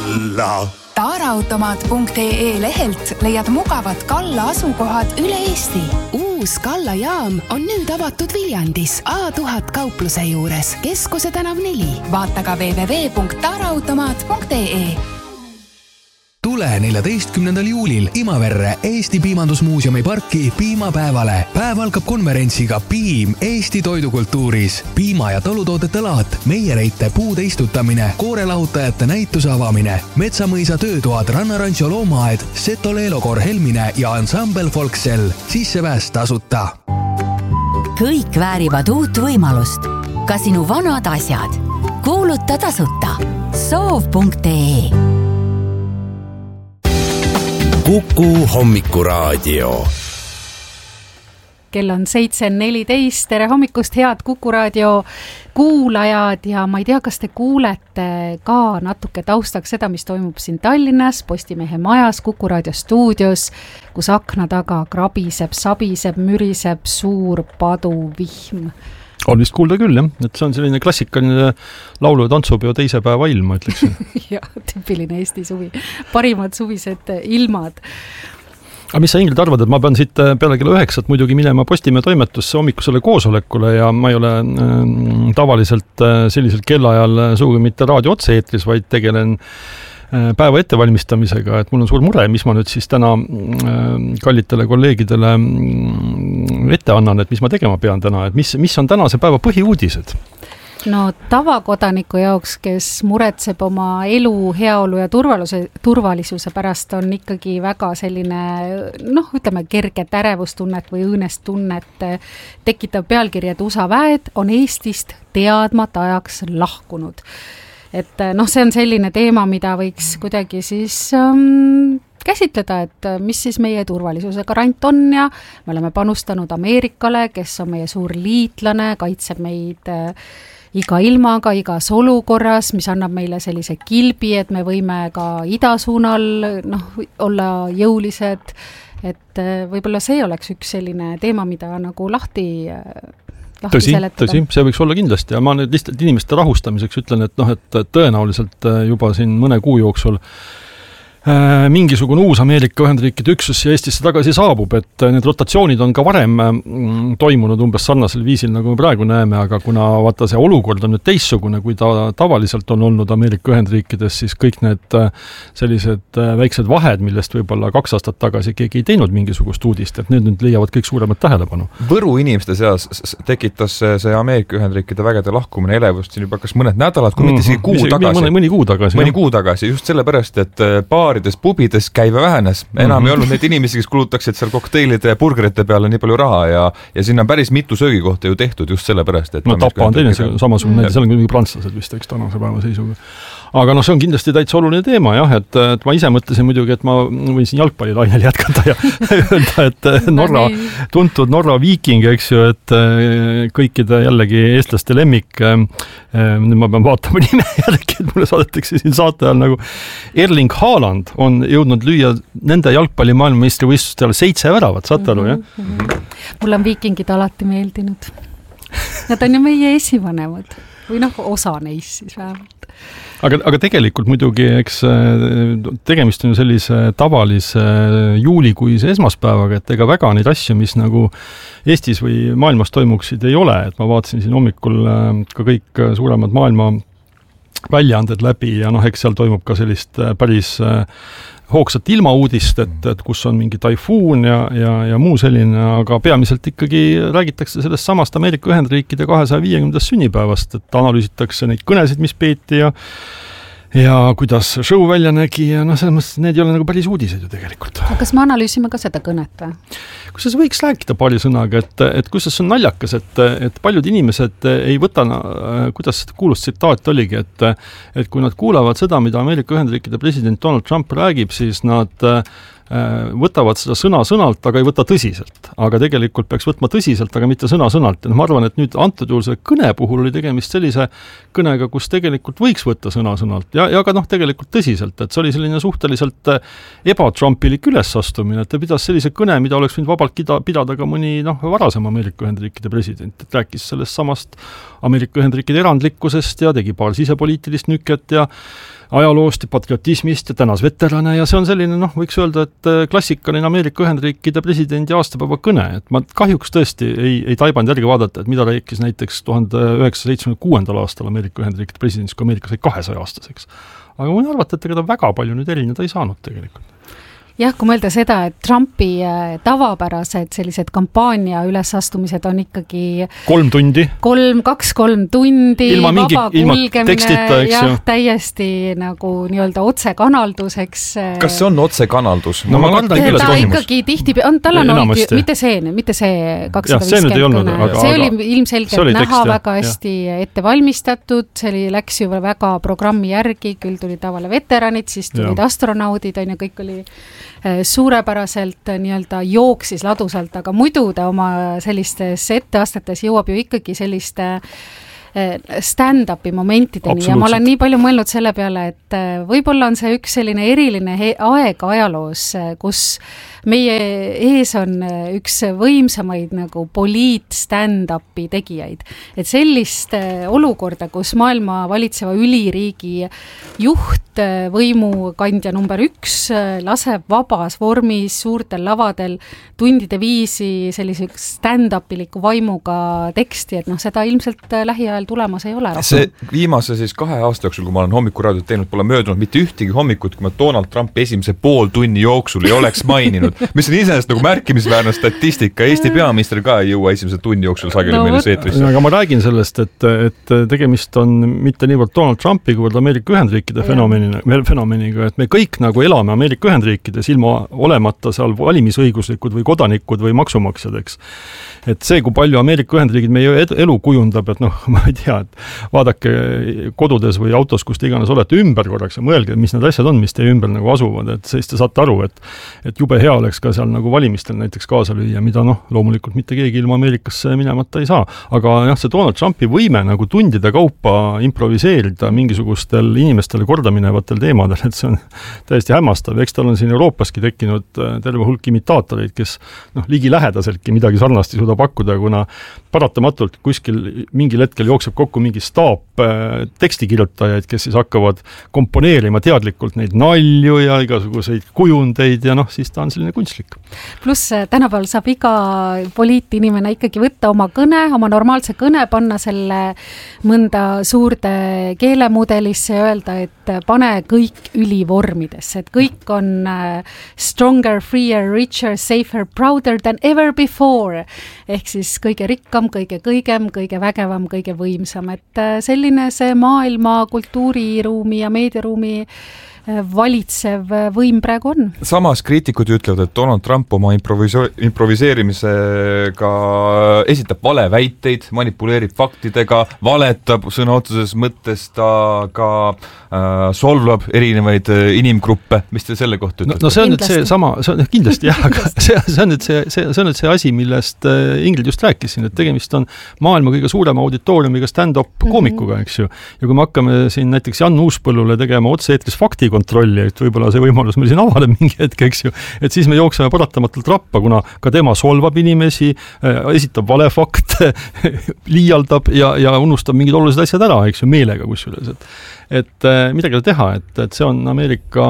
Kalla. Taaraautomaat.ee lehelt leiad mugavad Kalla asukohad üle Eesti. Uus Kalla jaam on nüüd avatud Viljandis A1000 kaupluse juures, Keskuse tänav 4. Vaata ka www.taaraautomaat.ee. Tule 14. juulil Imaverre Eesti Piimandusmuuseumi parki piimapäevale. Päev algab konverentsiga Piim Eesti toidukultuuris. Piima- ja talutoodete laat, meiereite puude istutamine, koorelahutajate näituse avamine, Metsamõisa töötoad, Rannarantsio loomaaed, Seto Leelokor Helmine ja Ensemble Folksel. Sissepääs tasuta. Kõik väärivad uut võimalust. Ka sinu vanad asjad. Kuuluta tasuta. Soov.ee. Kuku hommikuraadio. Kell on 7:14. Tere hommikust, head Kuku raadio kuulajad, ja ma ei tea, kas te kuulete ka natuke taustaks seda, mis toimub siin Tallinnas, Postimehe majas, Kuku raadio stuudios, kus akna taga krabiseb, sabiseb, müriseb suur paduvihm. On vist kuulda küll, jah. Et see on selline klassikaline laulu- ja tantsupeo teise päeva ilm, ma ütleksin. Jah, tüüpiline Eesti suvi. Parimad suvised ilmad. Aga mis sa, Ingrid, arvad, et ma pean siit peale kella 9 muidugi minema Postimehe toimetusse hommikusele koosolekule ja ma ei ole tavaliselt sellisel kellaajal sugugi mitte raadio otse-eetris, vaid tegelen päeva ettevalmistamisega, et mul on suur mure, mis ma nüüd siis täna kallitele kolleegidele ette annan, et mis ma tegema pean täna, et mis on tänase päeva põhiuudised? No tavakodaniku jaoks, kes muretseb oma elu, heaolu ja turvalisuse pärast, on ikkagi väga selline, ütleme, kerge ärevustunnet või õõnestunnet tekitav pealkiri, et USA väed on Eestist teadmata ajaks lahkunud. Et see on selline teema, mida võiks kuidagi siis käsitleda, et mis siis meie turvalisuse garant on, ja me oleme panustanud Ameerikale, kes on meie suur liitlane, kaitseb meid iga ilmaga, igas olukorras, mis annab meile sellise kilbi, et me võime ka idasuunal olla jõulised, et võib-olla see oleks üks selline teema, mida nagu lahti tõsi, see võiks olla kindlasti, ja ma nüüd lihtsalt inimeste rahustamiseks ütlen, et tõenäoliselt juba siin mõne kuu jooksul mingisugune uus Ameerika Ühendriikide üksus Eestisse tagasi saabub, et need rotatsioonid on ka varem toimunud umbes sarnasel viisil, nagu me praegu näeme, aga kuna vaata see olukord on nüüd teissugune, kui ta tavaliselt on olnud Ameerika Ühendriikides, siis kõik need sellised väiksed vahed, millest võib-olla 2 aastat tagasi keegi ei teinud mingisugust uudist, et need nüüd leiavad kõik suuremat tähelepanu. Võru inimeste seas tekitas see Ameerika Ühendriikide vägede lahkumine elevust siin juba kas mõned nädalad, kui mitte isegi mõni kuu tagasi, just sellepärast, et pubides käive vähenes. Enam ei olnud neid inimesi, kes kulutaksid seal kokteilide ja burgerite peale nii palju raha ja sinna on päris mitu söögikohta ju tehtud just sellepärast, et Tapa on teine samasugune näide, seal on mingi prantslased vist, eks tänase päeva seisuga. Aga see on kindlasti täitsa oluline teema, jah, et ma ise mõtlesin muidugi, et ma võin siin jalgpallilainel jätkata ja öelda, et tuntud Norra Viiking, eks ju, et kõikide jällegi eestlaste lemmik, nüüd ma pean vaatama nime jällegi, et mulle saadetakse siin saate ajal nagu Erling Haaland on jõudnud lüüa nende jalgpalli maailmameistrivõistlustele 7 väravat, saate aru, jah? Mulle on viikingid alati meeldinud. Nad on ju meie esivanemad. Või osa neist siis vähemalt. Aga tegelikult muidugi, eks tegemist on sellise tavalise juulikuise esmaspäevaga, et ega väga neid asju, mis nagu Eestis või maailmas toimuksid, ei ole. Et ma vaatasin siin hommikul ka kõik suuremad maailma väljaanded läbi ja eks seal toimub ka sellist päris hoogsat ilmauudist, et kus on mingi taifuun ja muu selline, aga peamiselt ikkagi räägitakse sellest samast Ameerika Ühendriikide 250. sünnipäevast, et analüüsitakse neid kõnesid, mis peeti ja kuidas show välja nägi ja selles mõttes need ei ole nagu päris uudised ju tegelikult. Aga kas me analüüsime ka seda kõnet või? Kuidas võiks rääkida paari sõnaga, et kuidas see on naljakas, et paljud inimesed ei võta, kuidas see kuulus tsitaat oligi, et kui nad kuulavad seda, mida Ameerika Ühendriikide president Donald Trump räägib, siis nad võtavad seda sõna-sõnalt, aga ei võta tõsiselt. Aga tegelikult peaks võtma tõsiselt, aga mitte sõna-sõnalt. Ja ma arvan, et nüüd antud juhul selle kõne puhul oli tegemist sellise kõnega, kus tegelikult võiks võtta sõna-sõnalt ja ka tegelikult tõsiselt, et see oli selline suhteliselt ebatrampilik ülesastumine, et ta pidas sellise kõne, mida oleks võinud vabalt pidada ka mõni varasem Ameerika Ühendriikide president, et rääkis sellest samast Ameerika Ühendriikide erandlikkusest ja tegi paar sisepoliitilist nüket ja ajaloost ja patriotismist ja tänas veterane ja see on selline, võiks öelda, et klassikaline Ameerika Ühendriikide presidendi aastapäeva kõne, et ma kahjuks tõesti ei taibanud järgi vaadata, et mida rääkis näiteks 1976. aastal Ameerika Ühendriikide presidendist, kui Ameerika sai 200-aastaseks. Aga ma võin arvata, et ega ta väga palju nüüd erineda ei saanud tegelikult. Jah, kui mõelda seda, et Trumpi tavapärased sellised kampaania ülesastumised on ikkagi 3 tundi. 2-3 tundi, vaba kulgemine, täiesti nagu nii-öelda otsekanalduseks. Kas see on otsekanaldus? No ma kardan küll, et ikkagi tihti, tal on olnud, mitte see 250 kõne. See oli ilmselgelt näha väga hästi ette valmistatud, see läks ju väga programmi järgi, küll tuli tavale veteranid, siis tulid astronaudid, on ju, kõik oli suurepäraselt nii-öelda jooksis ladusalt, aga muidu ta oma sellistes etteastetes jõuab ju ikkagi selliste stand-upi momentideni ja ma olen nii palju mõelnud selle peale, et võib-olla on see üks selline eriline aeg ajaloos, kus meie ees on üks võimsamaid nagu stand-upi tegijaid. Et sellist olukorda, kus maailma valitseva üliriigi juht, võimukandja number 1 laseb vabas vormis suurtel lavadel tundide viisi selliseks stand-upiliku vaimuga teksti, et seda ilmselt lähiajal tulemas ei ole. See viimase 2 aasta jooksul, kui ma olen hommikuraadiot teinud, pole möödunud mitte ühtegi hommikut, kui ma Donald Trumpi esimese pool tunni jooksul ei oleks maininud, mis on iseenesest nagu märkimisväärne statistika. Eesti peaminister ka ei jõua esimese tunni jooksul sageli meile seetrisse. Aga ma räägin sellest, et tegemist on mitte niivõrd Donald Trumpi, kuivõrd Ameerika Ühendriikide fenomeniga, et me kõik nagu elame Ameerika Ühendriikides ilma olemata seal valimisõiguslikud või kodanikud või maksumaksjad, eks. Et see, kui palju Ameerika Ühendriigid meie elu kujundab, et ma ei tea, et vaadake kodudes või autos, kus te iganes olete ümber korraks ja mõelge, mis need asjad on, mis teie ümber nagu asuvad, et siis te saate aru, et jube hea oleks ka seal nagu valimistel näiteks kaasa lüüa, mida loomulikult mitte keegi ilma Ameerikasse minemata ei saa. Aga see Donald Trumpi võime nagu tundide kaupa improviseerida mingisugustel inimestele kordaminevatel teemadel, et see on täiesti hämmastav. Eks tal on siin Euroopaski tekkinud terve hulk imitaatoreid, kes ligilähedaseltki midagi sarnast ei suuda pakkuda, kuna paratamatult kuskil mingil hetkel jookseb kokku mingi staap tekstikirjutajaid, kes siis hakkavad komponeerima teadlikult neid nalju ja igasuguseid kujundeid ja siis ta on selline kunstlik. Pluss tänapäeval saab iga poliitinimene ikkagi võtta oma kõne, oma normaalse kõne, panna selle mõnda suurde keelemudelisse ja öelda, et pane kõik ülivormidesse, et kõik on stronger, freer, richer, safer, prouder than ever before. Ehk siis kõige rikkam, kõige kõigem, kõige vägevam, kõige võimsam. Et selline see maailma kultuuriruumi ja meediaruumi valitsev võim praegu on. Samas kriitikud ütlevad, et Donald Trump oma improviseerimisega esitab valeväiteid, manipuleerib faktidega, valetab sõna otseses mõttes, ta ka solvab erinevaid inimgruppe. Mis te selle kohta ütlete? No see on nüüd see sama, see on kindlasti jah, aga see on nüüd see asi, millest Ingrid just rääkisin, et tegemist on maailma kõige suurema auditooriumiga stand-up koomikuga, eks ju. Ja kui me hakkame siin näiteks Jan Uuspõllule tegema otse-eetris faktikontrolli, et võib-olla see võimalus meil siin avaneb mingi hetk, eks ju, et siis me jookseme paratamatult rappa, kuna ka tema solvab inimesi, esitab valefakte, liialdab ja unustab mingid olulised asjad ära, eks ju, meelega kusjuures, et midagi teha, et see on Ameerika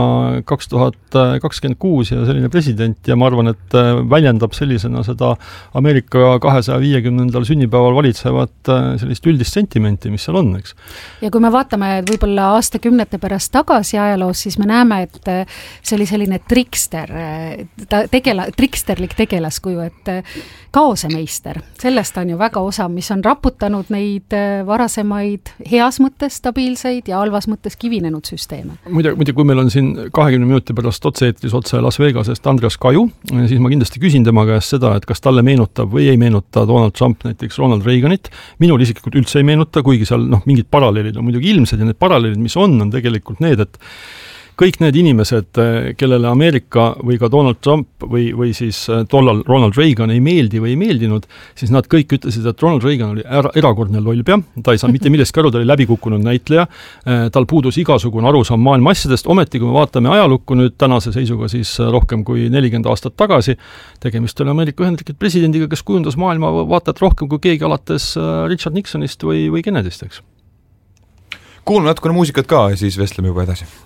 2026 ja selline president ja ma arvan, et väljendab sellisena seda Ameerika 250. sünnipäeval valitsevat sellist üldist sentimenti, mis seal on, eks. Ja kui me vaatame võib-olla aastakümnete pärast tagasi ajaloos, siis me näeme, et see oli selline triksterlik tegelaskuju, et kaosemeister, sellest on ju väga osa, mis on raputanud neid varasemaid heas mõttes stabiilseid ja halvas mõttes kivinenud süsteeme. Muide, kui meil on siin 20 minuti pärast otse-eetris otse Las Vegasest Andreas Kaju, siis ma kindlasti küsin tema käest seda, et kas talle meenutab või ei meenuta Donald Trump näiteks Ronald Reaganit. Minul isiklikult üldse ei meenuta, kuigi seal mingid paralleelid on muidugi ilmsed ja need paralleelid, mis on tegelikult need, et kõik need inimesed, kellele Ameerika või ka Donald Trump või siis tollal Ronald Reagan ei meeldi või ei meeldinud, siis nad kõik ütlesid, et Ronald Reagan oli erakordne lollpea, ta ei saa mitte millestki aru, ta oli läbikukkunud näitleja, tal puudus igasugune arusaam maailma asjadest, ometi kui me vaatame ajalukku nüüd tänase seisuga siis rohkem kui 40 aastat tagasi, tegemist oli Ameerika Ühendriikide presidendiga, kes kujundas maailma vaatajat rohkem kui keegi alates Richard Nixonist või Kennedyst, eks. kuulame natukene muusikat ka ja siis vestleme juba edasi.